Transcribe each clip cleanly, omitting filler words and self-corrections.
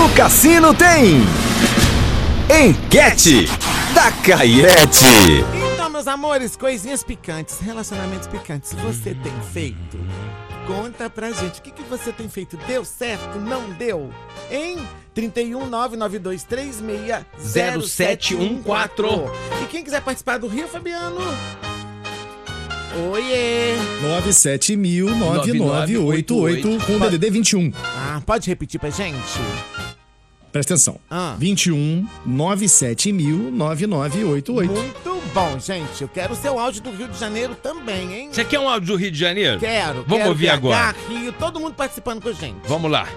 Cassino tem Enquete da Caiete. Então, meus amores, coisinhas picantes, relacionamentos picantes, você tem feito? Conta pra gente, o que você tem feito? Deu certo? Não deu? Hein? 31992360714. E quem quiser participar do Rio, Fabiano? Oiê! 97.000-9988 com o DDD 21. Ah, pode repetir pra gente? Presta atenção. 21 97.000-9988. Muito bom, gente. Eu quero o seu áudio do Rio de Janeiro também, hein? Você quer um áudio do Rio de Janeiro? Quero. Vamos ouvir BH, agora. Rio, todo mundo participando com a gente. Vamos lá.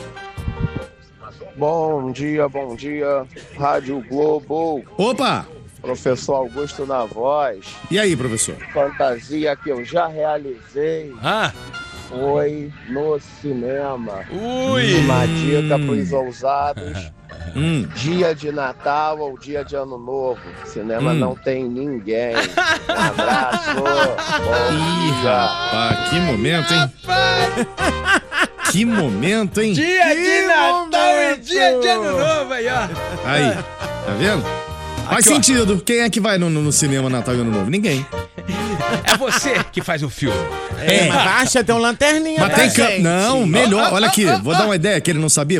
Bom dia, Rádio Globo. Opa! Professor Augusto na voz. E aí, professor? Fantasia que eu já realizei foi no cinema. Ui! Uma dica pros ousados. Dia de Natal ou dia de Ano Novo. Cinema não tem ninguém. Um abraço. Bom dia. Rapaz, que momento, hein? Que momento, hein? Dia de Natal e dia de Ano Novo aí, ó. Aí, tá vendo? Faz Aqui, ó. sentido. Quem é que vai no cinema Natal e Ano Novo? Ninguém. É você que faz o filme. Mas baixa, tem um lanterninha, Mas tá, tem gente? Não, melhor. Olha aqui, vou dar uma ideia que ele não sabia.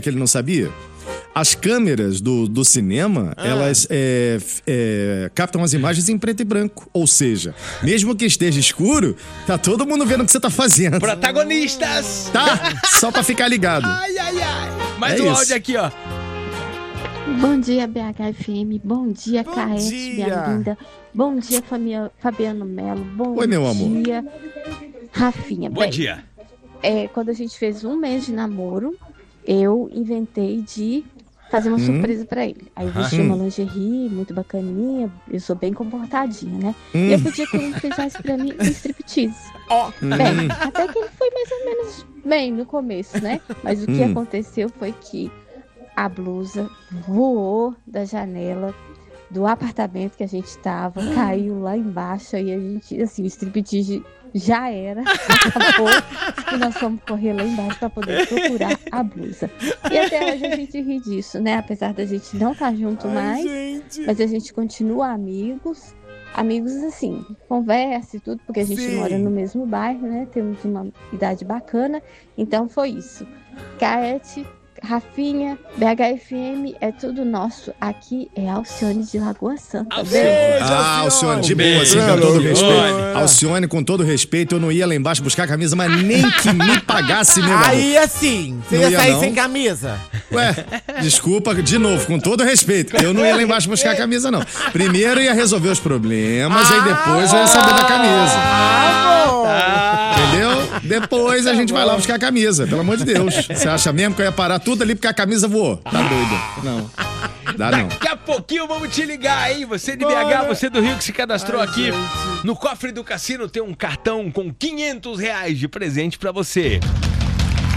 As câmeras do cinema, elas captam as imagens em preto e branco. Ou seja, mesmo que esteja escuro, tá todo mundo vendo o que você tá fazendo. Protagonistas. Tá? Só pra ficar ligado. Ai. Mais É um isso. áudio aqui, ó. Bom dia, BHFM. Bom dia, Bom Caete, dia. minha linda. Bom dia, Fabiano Melo. Bom Oi, meu amor. dia, Rafinha. Bom Bem, dia. quando a gente fez 1 mês de namoro, eu inventei de fazer uma surpresa pra ele. Aí eu vesti uma lingerie muito bacaninha. Eu sou bem comportadinha, né? E eu podia que ele fizesse pra mim um striptease. Bem, até que ele foi mais ou menos bem no começo, né? Mas o que aconteceu foi que a blusa voou da janela do apartamento que a gente tava, caiu lá embaixo e a gente, assim, o striptease já era, acabou, e nós fomos correr lá embaixo pra poder procurar a blusa. E até hoje a gente ri disso, né? Apesar da gente não estar junto mais, mas a gente continua amigos assim, conversa e tudo, porque a gente mora no mesmo bairro, né? Temos uma idade bacana, então foi isso. Caete, Rafinha, BHFM, é tudo nosso. Aqui é Alcione de Lagoa Santa. Alcione, de boa, assim, com todo respeito. Alcione, com todo respeito, eu não ia lá embaixo buscar a camisa, mas nem que me pagasse, meu amor. Aí assim, você Não ia ia, sair não. sem camisa? Ué, desculpa, de novo, com todo respeito. Eu não ia lá embaixo buscar a camisa, não. Primeiro ia resolver os problemas, aí depois eu ia saber da camisa. Entendeu? Depois a gente vai lá buscar a camisa, pelo amor de Deus. Você acha mesmo que eu ia parar tudo ali porque a camisa voou? Tá doido? Não. Dá não. Daqui a pouquinho vamos te ligar, hein? Você de BH, você do Rio que se cadastrou aqui. No cofre do cassino tem um cartão com R$500 de presente pra você.